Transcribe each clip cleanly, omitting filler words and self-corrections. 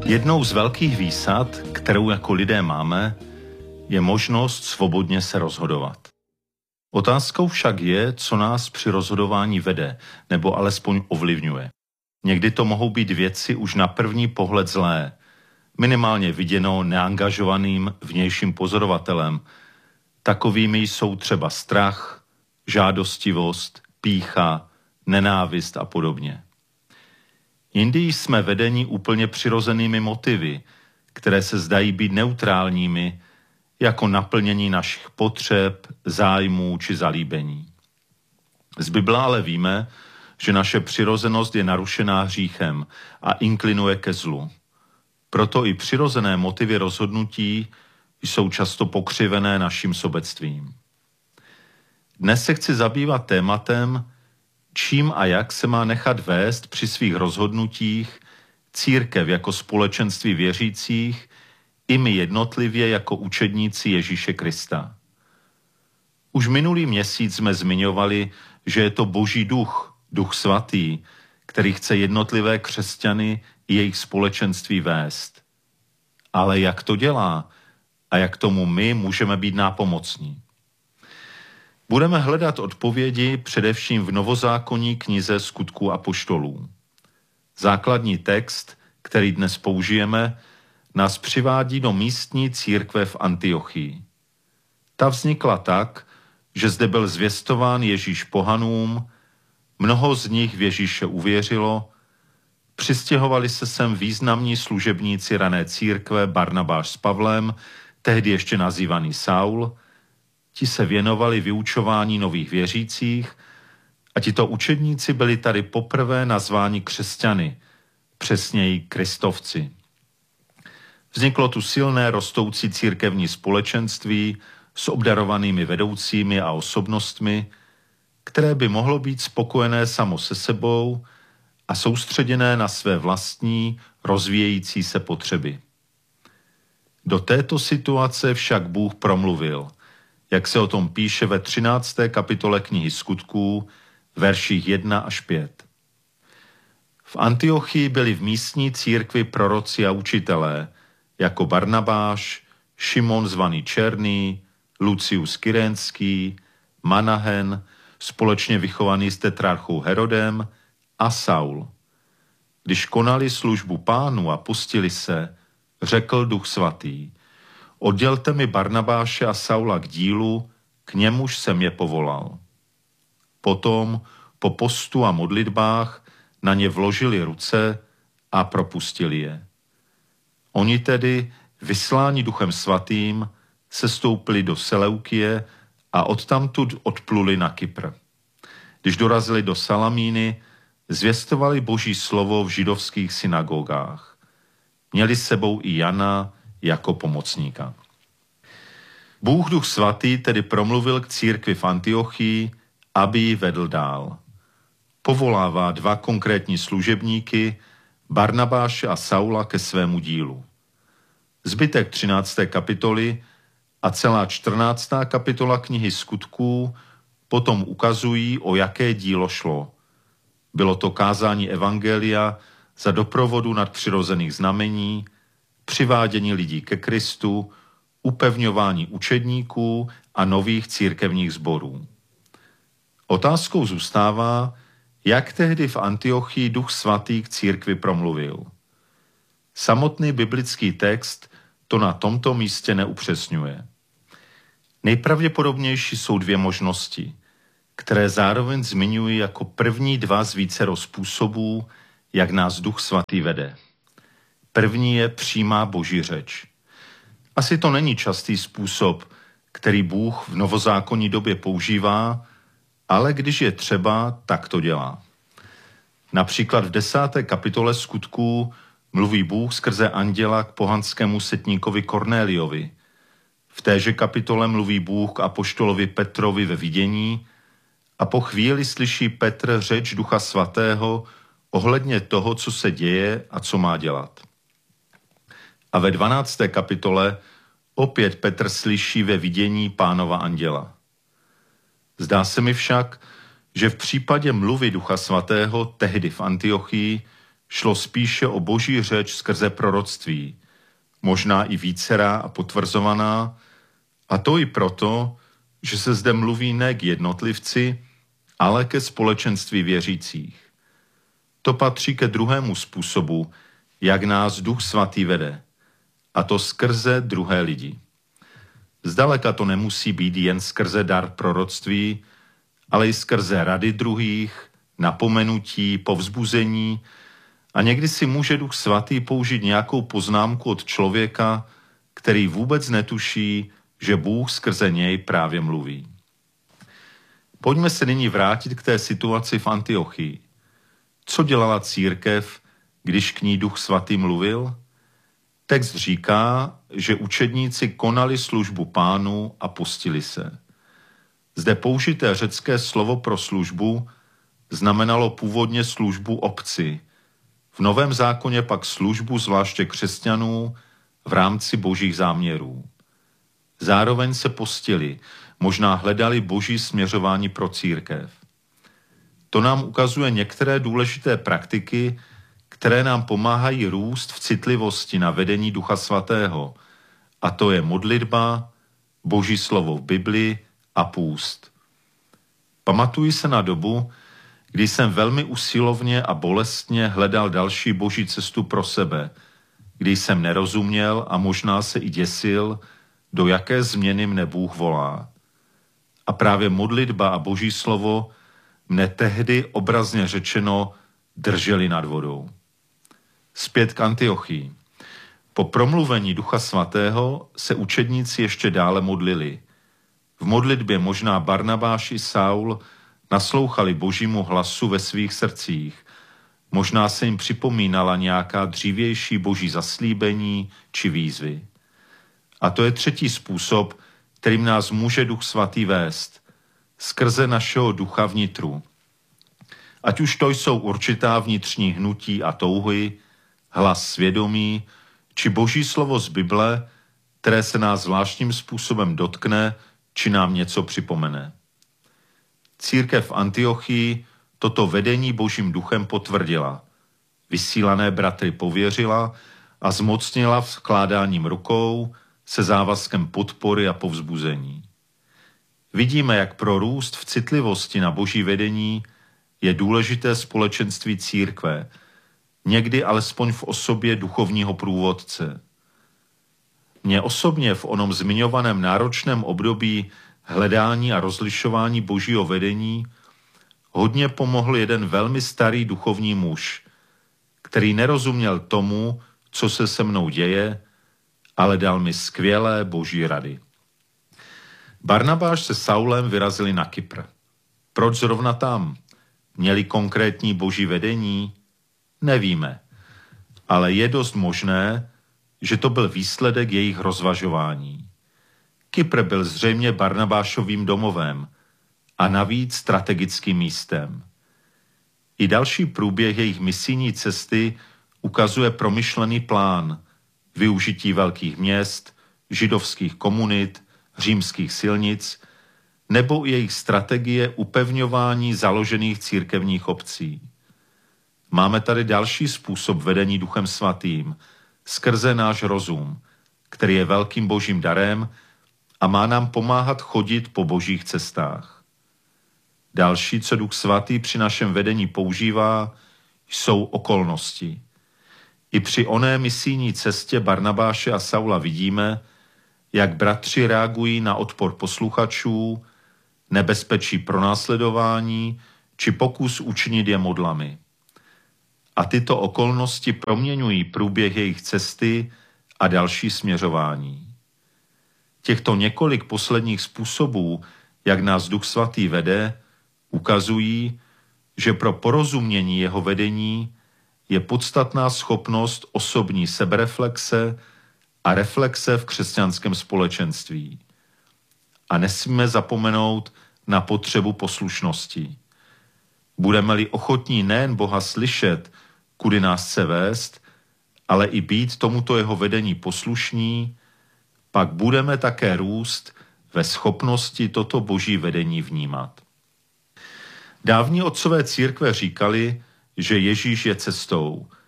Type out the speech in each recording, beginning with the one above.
Jednou z velkých výsad, kterou jako lidé máme, je možnost svobodně se rozhodovat. Otázkou však je, co nás při rozhodování vede, nebo alespoň ovlivňuje. Někdy to mohou být věci už na první pohled zlé, minimálně viděno neangažovaným vnějším pozorovatelem. Takovými jsou třeba strach, žádostivost, pýcha, nenávist a podobně. Jindy jsme vedeni úplně přirozenými motivy, které se zdají být neutrálními, jako naplnění našich potřeb, zájmů či zalíbení. Z Bible ale víme, že naše přirozenost je narušená hříchem a inklinuje ke zlu. Proto i přirozené motivy rozhodnutí jsou často pokřivené naším sobectvím. Dnes se chci zabývat tématem, čím a jak se má nechat vést při svých rozhodnutích církev jako společenství věřících i my jednotlivě jako učedníci Ježíše Krista. Už minulý měsíc jsme zmiňovali, že je to Boží duch, Duch Svatý, který chce jednotlivé křesťany i jejich společenství vést. Ale jak to dělá a jak tomu my můžeme být nápomocní? Budeme hledat odpovědi především v novozákonní knize Skutků apoštolů. Základní text, který dnes použijeme, nás přivádí do místní církve v Antiochii. Ta vznikla tak, že zde byl zvěstován Ježíš pohanům, mnoho z nich v Ježíše uvěřilo, přistěhovali se sem významní služebníci rané církve Barnabáš s Pavlem, tehdy ještě nazývaný Saul. Ti se věnovali vyučování nových věřících a tito učedníci byli tady poprvé nazváni křesťany, přesněji kristovci. Vzniklo tu silné rostoucí církevní společenství s obdarovanými vedoucími a osobnostmi, které by mohlo být spokojené samo se sebou a soustředěné na své vlastní rozvíjející se potřeby. Do této situace však Bůh promluvil, jak se o tom píše ve 13. kapitole knihy Skutků, verších 1 až 5. V Antiochii byli v místní církvi proroci a učitelé, jako Barnabáš, Šimon zvaný Černý, Lucius Kyrénský, Manahen, společně vychovaný s tetrarchou Herodem, a Saul. Když konali službu Pánu a pustili se, řekl Duch Svatý: oddělte mi Barnabáše a Saula k dílu, k němuž jsem je povolal. Potom, po postu a modlitbách, na ně vložili ruce a propustili je. Oni tedy, vysláni Duchem Svatým, sestoupili do Seleukie a odtamtud odpluli na Kypr. Když dorazili do Salamíny, zvěstovali Boží slovo v židovských synagogách. Měli s sebou i Jana jako pomocníka. Bůh Duch Svatý tedy promluvil k církvi v Antiochii, aby ji vedl dál. Povolává dva konkrétní služebníky, Barnabáše a Saula, ke svému dílu. Zbytek 13. kapitoly a celá 14. kapitola knihy Skutků potom ukazují, o jaké dílo šlo. Bylo to kázání evangelia za doprovodu nadpřirozených znamení, přivádění lidí ke Kristu, upevňování učedníků a nových církevních sborů. Otázkou zůstává, jak tehdy v Antiochii Duch Svatý k církvi promluvil. Samotný biblický text to na tomto místě neupřesňuje. Nejpravděpodobnější jsou dvě možnosti, které zároveň zmiňují jako první dva z vícero způsobů, jak nás Duch Svatý vede. První je přímá Boží řeč. Asi to není častý způsob, který Bůh v novozákonní době používá, ale když je třeba, tak to dělá. Například v 10. kapitole Skutků mluví Bůh skrze anděla k pohanskému setníkovi Kornéliovi. V téže kapitole mluví Bůh k apoštolovi Petrovi ve vidění a po chvíli slyší Petr řeč Ducha Svatého ohledně toho, co se děje a co má dělat. A ve 12. kapitole opět Petr slyší ve vidění Pánova anděla. Zdá se mi však, že v případě mluvy Ducha Svatého tehdy v Antiochii šlo spíše o boží řeč skrze proroctví, možná i vícerá a potvrzovaná, a to i proto, že se zde mluví ne k jednotlivci, ale ke společenství věřících. To patří ke druhému způsobu, jak nás Duch Svatý vede, a to skrze druhé lidi. Zdaleka to nemusí být jen skrze dar proroctví, ale i skrze rady druhých, napomenutí, povzbuzení, a někdy si může Duch Svatý použít nějakou poznámku od člověka, který vůbec netuší, že Bůh skrze něj právě mluví. Pojďme se nyní vrátit k té situaci v Antiochii. Co dělala církev, když k ní Duch Svatý mluvil? Text říká, že učedníci konali službu Pánu a postili se. Zde použité řecké slovo pro službu znamenalo původně službu obci, v Novém zákoně pak službu zvláště křesťanů v rámci božích záměrů. Zároveň se postili, možná hledali boží směřování pro církev. To nám ukazuje některé důležité praktiky, které nám pomáhají růst v citlivosti na vedení Ducha Svatého, a to je modlitba, boží slovo v Bibli a půst. Pamatuji se na dobu, kdy jsem velmi usilovně a bolestně hledal další boží cestu pro sebe, kdy jsem nerozuměl a možná se i děsil, do jaké změny mne Bůh volá. A právě modlitba a boží slovo mne tehdy obrazně řečeno drželi nad vodou. Zpět k Antiochii. Po promluvení Ducha Svatého se učedníci ještě dále modlili. V modlitbě možná Barnabáš i Saul naslouchali božímu hlasu ve svých srdcích. Možná se jim připomínala nějaká dřívější boží zaslíbení či výzvy. A to je třetí způsob, kterým nás může Duch Svatý vést. Skrze našeho ducha vnitru. Ať už to jsou určitá vnitřní hnutí a touhy, hlas svědomí, či boží slovo z Bible, které se nás zvláštním způsobem dotkne, či nám něco připomene. Církev v Antiochii toto vedení božím duchem potvrdila. Vysílané bratry pověřila a zmocnila vkládáním rukou se závazkem podpory a povzbuzení. Vidíme, jak pro růst v citlivosti na boží vedení je důležité společenství církve, někdy alespoň v osobě duchovního průvodce. Mně osobně v onom zmiňovaném náročném období hledání a rozlišování božího vedení hodně pomohl jeden velmi starý duchovní muž, který nerozuměl tomu, co se se mnou děje, ale dal mi skvělé boží rady. Barnabáš se Saulem vyrazili na Kypr. Proč zrovna tam? Měli konkrétní boží vedení? Nevíme, ale je dost možné, že to byl výsledek jejich rozvažování. Kypr byl zřejmě Barnabášovým domovem a navíc strategickým místem. I další průběh jejich misijní cesty ukazuje promyšlený plán využití velkých měst, židovských komunit, římských silnic nebo jejich strategie upevňování založených církevních obcí. Máme tady další způsob vedení Duchem Svatým, skrze náš rozum, který je velkým božím darem a má nám pomáhat chodit po božích cestách. Další, co Duch Svatý při našem vedení používá, jsou okolnosti. I při oné misijní cestě Barnabáše a Saula vidíme, jak bratři reagují na odpor posluchačů, nebezpečí pronásledování či pokus učinit je modlami. A tyto okolnosti proměňují průběh jejich cesty a další směřování. Těchto několik posledních způsobů, jak nás Duch Svatý vede, ukazují, že pro porozumění jeho vedení je podstatná schopnost osobní sebereflexe a reflexe v křesťanském společenství. A nesmíme zapomenout na potřebu poslušnosti. Budeme-li ochotní nejen Boha slyšet, kudy nás chce vést, ale i být tomuto jeho vedení poslušní, pak budeme také růst ve schopnosti toto boží vedení vnímat. Dávní otcové církve říkali, že Ježíš je cestou,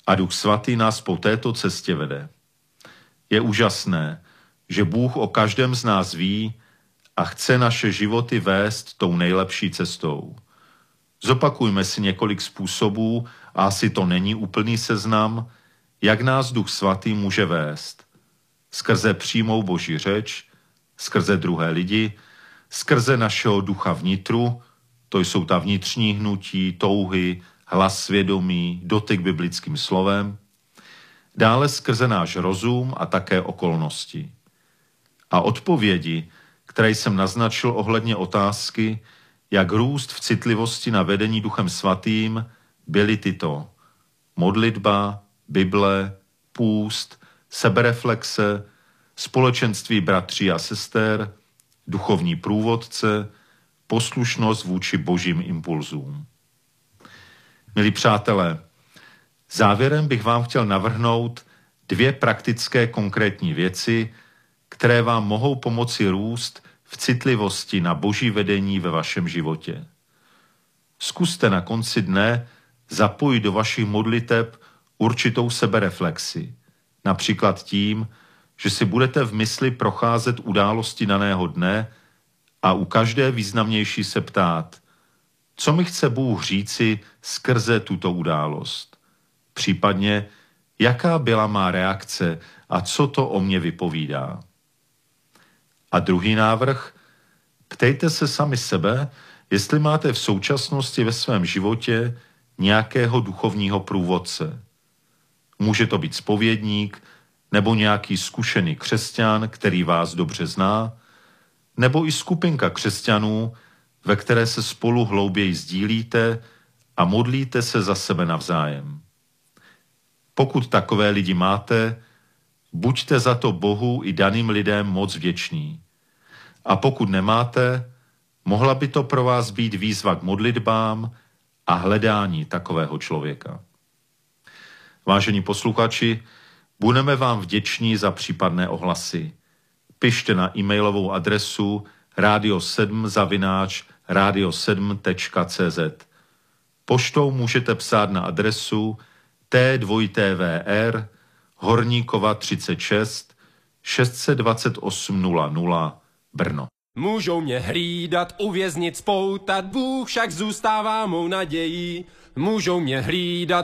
A Duch Svatý nás po této cestě vede. Je úžasné, že Bůh o každém z nás ví a chce naše životy vést tou nejlepší cestou. Zopakujme si několik způsobů, a asi to není úplný seznam, jak nás Duch Svatý může vést. Skrze přímou Boží řeč, skrze druhé lidi, skrze našeho ducha vnitru, to jsou ta vnitřní hnutí, touhy, hlas svědomí, dotyk biblickým slovem, dále skrze náš rozum a také okolnosti. A odpovědi, které jsem naznačil ohledně otázky, jak růst v citlivosti na vedení Duchem Svatým, byly tyto: modlitba, Bible, půst, sebereflexe, společenství bratří a sester, duchovní průvodce, poslušnost vůči božím impulzům. Milí přátelé, závěrem bych vám chtěl navrhnout 2 praktické konkrétní věci, které vám mohou pomoci růst v citlivosti na boží vedení ve vašem životě. Zkuste na konci dne zapojit do vašich modliteb určitou sebereflexi, například tím, že si budete v mysli procházet události daného dne a u každé významnější se ptát, co mi chce Bůh říci skrze tuto událost. Případně, jaká byla má reakce a co to o mě vypovídá. A druhý návrh, ptejte se sami sebe, jestli máte v současnosti ve svém životě nějakého duchovního průvodce. Může to být zpovědník, nebo nějaký zkušený křesťan, který vás dobře zná, nebo i skupinka křesťanů, ve které se spolu hlouběji sdílíte a modlíte se za sebe navzájem. Pokud takové lidi máte, buďte za to Bohu i daným lidem moc vděční. A pokud nemáte, mohla by to pro vás být výzva k modlitbám a hledání takového člověka. Vážení posluchači, budeme vám vděční za případné ohlasy. Pište na e-mailovou adresu radio7@radio7.cz. Poštou můžete psát na adresu T2TVR Horníkova 36 628 00 Brno. Můžou mě hlídat, uvěznit, spoutat, Bůh však zůstává mou nadějí. Můžou mě hlídat,